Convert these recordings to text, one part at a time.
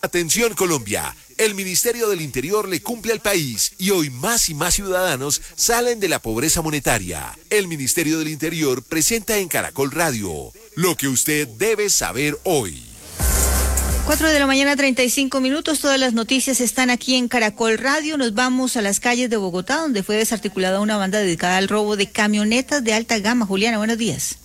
Atención Colombia, el Ministerio del Interior le cumple al país y hoy más y más ciudadanos salen de la pobreza monetaria. El Ministerio del Interior presenta en Caracol Radio lo que usted debe saber hoy. 4 de la mañana, 35 minutos. Todas las noticias están aquí en Caracol Radio. Nos vamos a las calles de Bogotá, donde fue desarticulada una banda dedicada al robo de camionetas de alta gama. Juliana, buenos días.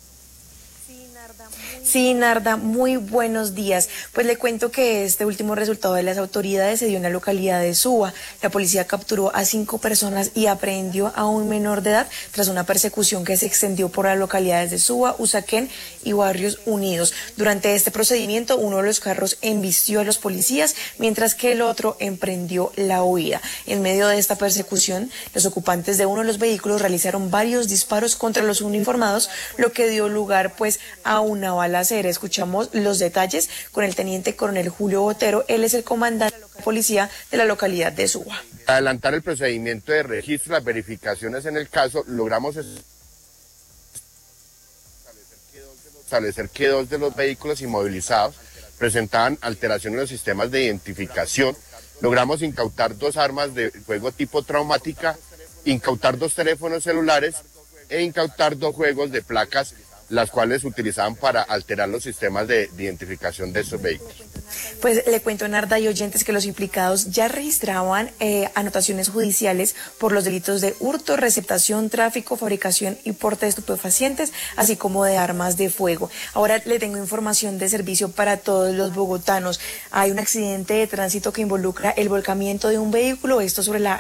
Sí, Narda, muy buenos días. Pues le cuento que este último resultado de las autoridades se dio en la localidad de Suba. La policía capturó a 5 personas y aprehendió a un menor de edad tras una persecución que se extendió por las localidades de Suba, Usaquén y Barrios Unidos. Durante este procedimiento, uno de los carros embistió a los policías, mientras que el otro emprendió la huida. En medio de esta persecución, los ocupantes de uno de los vehículos realizaron varios disparos contra los uniformados, lo que dio lugar pues a una balacera. Escuchamos los detalles con el teniente coronel Julio Botero. Él es el comandante de la policía de la localidad de Suba. Adelantar el procedimiento de registro, las verificaciones en el caso, logramos establecer que 2 de los vehículos inmovilizados presentaban alteración en los sistemas de identificación. Logramos incautar 2 armas de fuego tipo traumática, incautar 2 teléfonos celulares e incautar 2 juegos de placas, las cuales utilizaban para alterar los sistemas de identificación de estos vehículos. Pues le cuento, Narda y oyentes, que los implicados ya registraban anotaciones judiciales por los delitos de hurto, receptación, tráfico, fabricación y porte de estupefacientes, así como de armas de fuego. Ahora le tengo información de servicio para todos los bogotanos. Hay un accidente de tránsito que involucra el volcamiento de un vehículo, esto sobre la